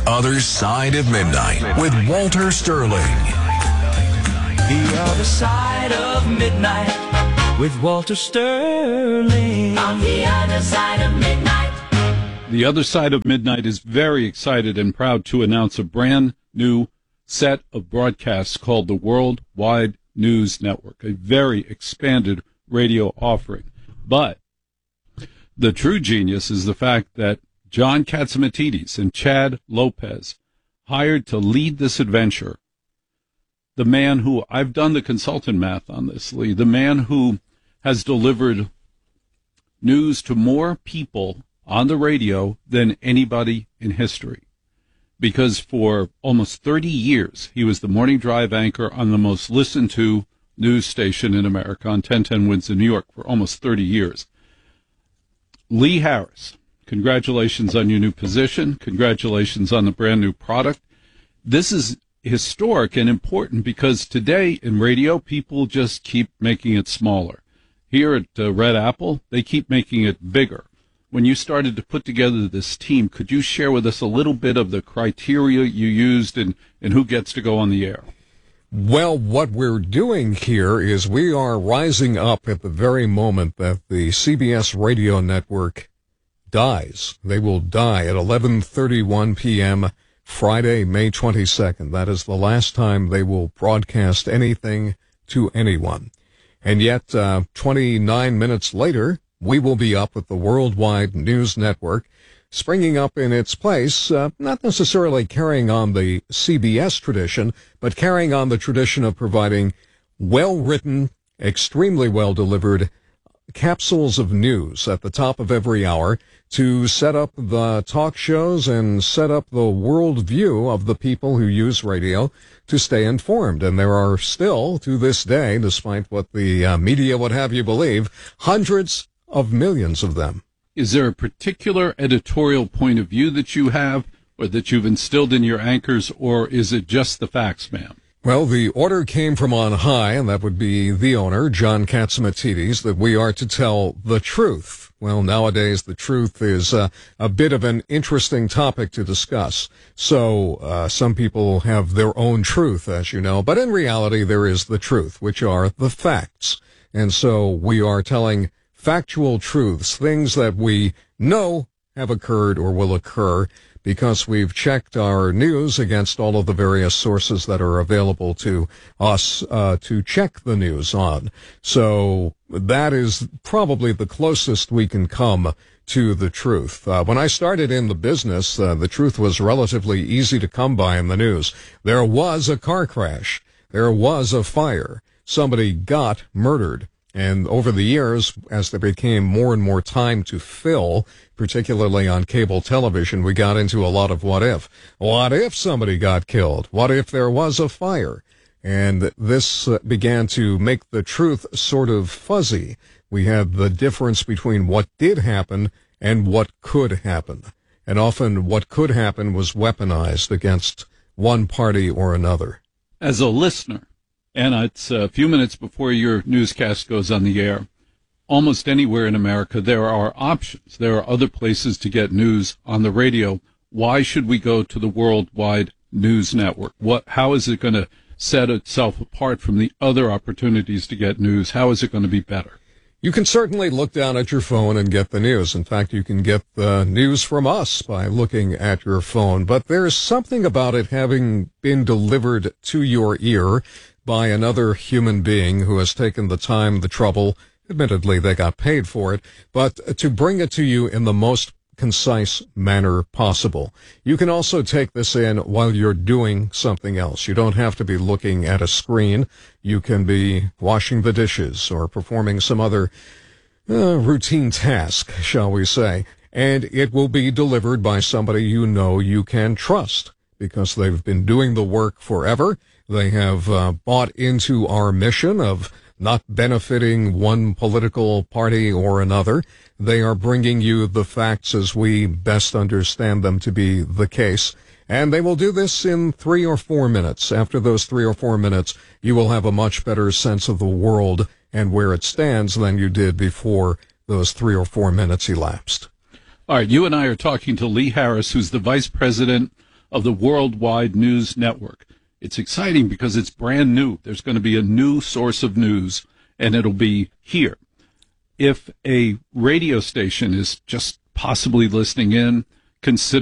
Other Side of Midnight with Walter Sterling. The Other Side of Midnight with Walter Sterling. On the Other Side of Midnight. The Other Side of Midnight is very excited and proud to announce a brand new set of broadcasts called the Worldwide News Network, a very expanded radio offering. But the true genius is the fact that John Catsimatidis and Chad Lopez hired to lead this adventure the man who, I've done the consultant math on this, Lee, the man who has delivered news to more people on the radio than anybody in history. Because for almost 30 years, he was the morning drive anchor on the most listened to news station in America, on 1010 Wins in New York, for almost 30 years. Lee Harris, congratulations on your new position. Congratulations on the brand new product. This is historic and important because today in radio, people just keep making it smaller. Here at Red Apple, they keep making it bigger. When you started to put together this team, could you share with us a little bit of the criteria you used and who gets to go on the air? Well, what we're doing here is we are rising up at the very moment that the CBS radio network dies. They will die at 11:31 p.m. Friday, May 22nd. That is the last time they will broadcast anything to anyone. And yet, 29 minutes later, we will be up with the Worldwide News Network, springing up in its place, not necessarily carrying on the CBS tradition, but carrying on the tradition of providing well-written, extremely well-delivered capsules of news at the top of every hour to set up the talk shows and set up the worldview of the people who use radio to stay informed. And there are still, to this day, despite what the media would have you believe, hundreds of millions of them. Is there a particular editorial point of view that you have or that you've instilled in your anchors, or is it just the facts, ma'am? Well, the order came from on high, and that would be the owner, John Catsimatidis, that we are to tell the truth. Well, nowadays the truth is a bit of an interesting topic to discuss. So some people have their own truth, as you know, but in reality there is the truth, which are the facts. And so we are telling factual truths, things that we know have occurred or will occur, because we've checked our news against all of the various sources that are available to us to check the news on. So that is probably the closest we can come to the truth. When I started in the business, the truth was relatively easy to come by in the news. There was a car crash. There was a fire. Somebody got murdered. And over the years, as there became more and more time to fill, particularly on cable television, we got into a lot of what if. What if somebody got killed? What if there was a fire? And this began to make the truth sort of fuzzy. We had the difference between what did happen and what could happen. And often what could happen was weaponized against one party or another. As a listener, and it's a few minutes before your newscast goes on the air, almost anywhere in America, there are options. There are other places to get news on the radio. Why should we go to the Worldwide News Network? How is it going to set itself apart from the other opportunities to get news? How is it going to be better? You can certainly look down at your phone and get the news. In fact, you can get the news from us by looking at your phone. But there's something about it having been delivered to your ear by another human being who has taken the time, the trouble, admittedly they got paid for it, but to bring it to you in the most concise manner possible. You can also take this in while you're doing something else. You don't have to be looking at a screen. You can be washing the dishes or performing some other routine task, shall we say. And it will be delivered by somebody you know you can trust, because they've been doing the work forever. They have bought into our mission of not benefiting one political party or another. They are bringing you the facts as we best understand them to be the case. And they will do this in 3 or 4 minutes. After those 3 or 4 minutes, you will have a much better sense of the world and where it stands than you did before those 3 or 4 minutes elapsed. All right, you and I are talking to Lee Harris, who's the Vice President of the Worldwide News Network. It's exciting because it's brand new. There's going to be a new source of news, and it'll be here. If a radio station is just possibly listening in, consider